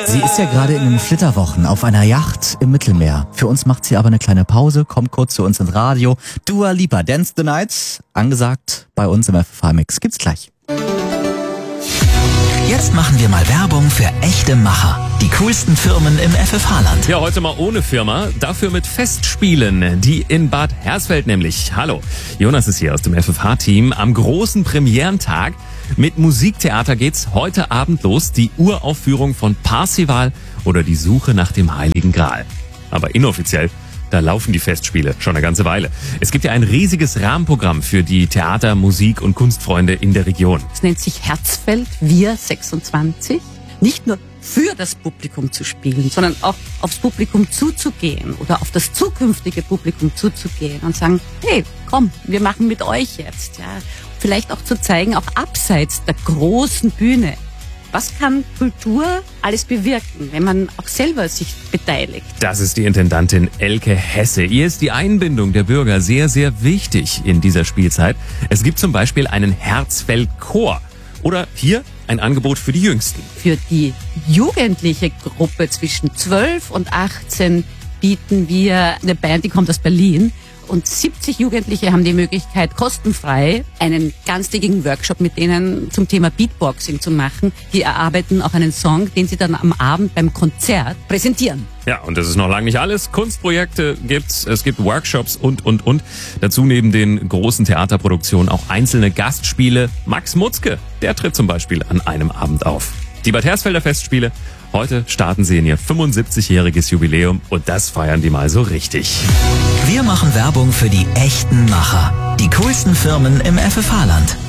Sie ist ja gerade in den Flitterwochen auf einer Yacht im Mittelmeer. Für uns macht sie aber eine kleine Pause, kommt kurz zu uns ins Radio. Dua Lipa, Dance the Night, angesagt bei uns im FFH-Mix. Gibt's gleich. Jetzt machen wir mal Werbung für echte Macher. Die coolsten Firmen im FFH-Land. Ja, heute mal ohne Firma, dafür mit Festspielen, die in Bad Hersfeld nämlich. Hallo, Jonas ist hier aus dem FFH-Team. Am großen Premierentag mit Musiktheater geht's heute Abend los. Die Uraufführung von Parzival oder die Suche nach dem Heiligen Gral. Aber inoffiziell, da laufen die Festspiele schon eine ganze Weile. Es gibt ja ein riesiges Rahmenprogramm für die Theater-, Musik- und Kunstfreunde in der Region. Es nennt sich Herzfeld, wir 26. Nicht nur für das Publikum zu spielen, sondern auch aufs Publikum zuzugehen oder auf das zukünftige Publikum zuzugehen und sagen, hey, komm, wir machen mit euch jetzt. Ja. Vielleicht auch zu zeigen, auch abseits der großen Bühne, was kann Kultur alles bewirken, wenn man auch selber sich beteiligt? Das ist die Intendantin Elke Hesse. Ihr ist die Einbindung der Bürger sehr, sehr wichtig in dieser Spielzeit. Es gibt zum Beispiel einen Herzfeld-Chor. Oder hier ein Angebot für die Jüngsten. Für die jugendliche Gruppe zwischen 12 und 18 bieten wir eine Band, die kommt aus Berlin. Und 70 Jugendliche haben die Möglichkeit, kostenfrei einen ganztägigen Workshop mit denen zum Thema Beatboxing zu machen. Die erarbeiten auch einen Song, den sie dann am Abend beim Konzert präsentieren. Ja, und das ist noch lange nicht alles. Kunstprojekte gibt's, es gibt Workshops und. Dazu neben den großen Theaterproduktionen auch einzelne Gastspiele. Max Mutzke, der tritt zum Beispiel an einem Abend auf. Die Bad Hersfelder Festspiele, heute starten sie in ihr 75-jähriges Jubiläum und das feiern die mal so richtig. Wir machen Werbung für die echten Macher. Die coolsten Firmen im FFH-Land.